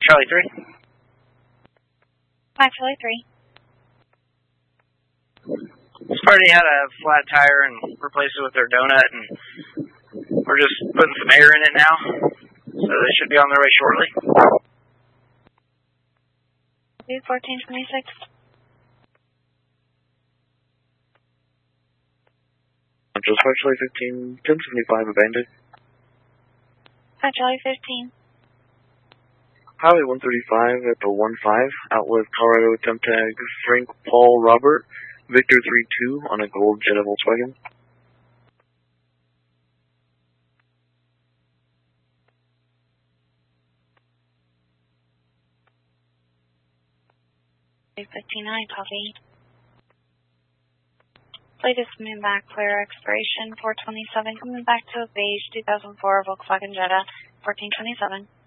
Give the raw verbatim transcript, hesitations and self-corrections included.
Charlie three. Hi, Charlie three. This party had a flat tire and replaced it with their donut, and we're just putting some air in it now, so they should be on their way shortly. fourteen twenty-six. Just Charlie fifteen, ten seventy-five abandoned. Hi, Charlie fifteen. Highway one thirty-five at the one five, outlet Colorado temp tag Frank Paul Robert, Victor three two on a gold Jetta Volkswagen. fifty-nine, copy. Latest coming back, clear expiration four twenty-seven, coming back to a beige two thousand four Volkswagen Jetta, fourteen twenty-seven.